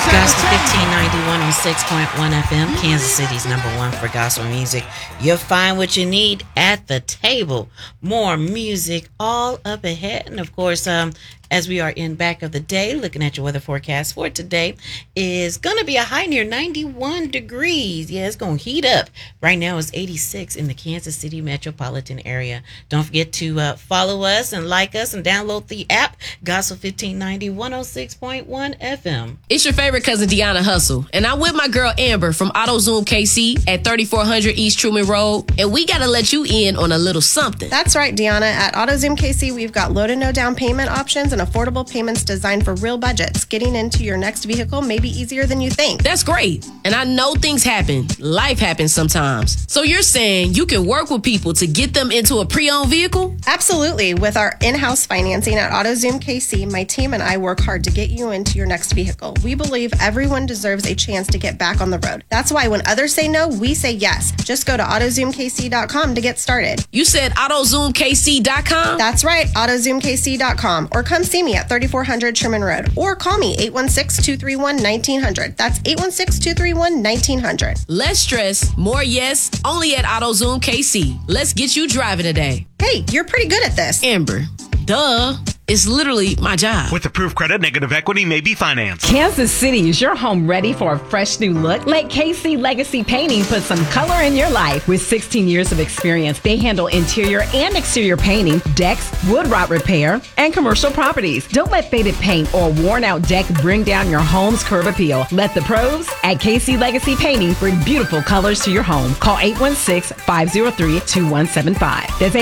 Gospel 1590 106.1 FM, Kansas City's number one for gospel music. You'll find what you need at the table. More music all up ahead. And of course, as we are in back of the day, looking at your weather forecast for today, is going to be a high near 91 degrees. Yeah, it's going to heat up. Right now it's 86 in the Kansas City metropolitan area. Don't forget to follow us and like us and download the app, Gospel 1590 106.1 FM. It's your favorite cousin, Deanna Hustle, and I'm with my girl Amber from AutoZoom KC at 3400 East Truman Road, and we got to let you in on a little something. That's right, Deanna. At AutoZoom KC, we've got low to no down payment options and affordable payments designed for real budgets. Getting into your next vehicle may be easier than you think. That's great. And I know things happen. Life happens sometimes. So you're saying you can work with people to get them into a pre-owned vehicle? Absolutely. With our in-house financing at AutoZoom KC, my team and I work hard to get you into your next vehicle. We believe everyone deserves a chance to get back on the road. That's why when others say no, we say yes. Just go to AutoZoomKC.com to get started. You said AutoZoomKC.com? That's right, AutoZoomKC.com. Or come see me at 3400 Sherman Road. Or call me, 816-231-1900. That's 816-231-1900. Less stress, more yes, only at AutoZoom KC. Let's get you driving today. Hey, you're pretty good at this. Amber, duh. It's literally my job. With approved credit, negative equity may be financed. Kansas City, is your home ready for a fresh new look? Let KC Legacy Painting put some color in your life. With 16 years of experience, they handle interior and exterior painting, decks, wood rot repair, and commercial properties. Don't let faded paint or worn out deck bring down your home's curb appeal. Let the pros at KC Legacy Painting bring beautiful colors to your home. Call 816-503-2175. That's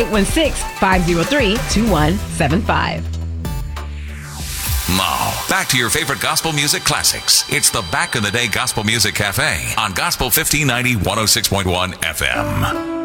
816-503-2175. Now, back to your favorite gospel music classics. It's the Back in the Day Gospel Music Cafe on Gospel 1590 106.1 FM.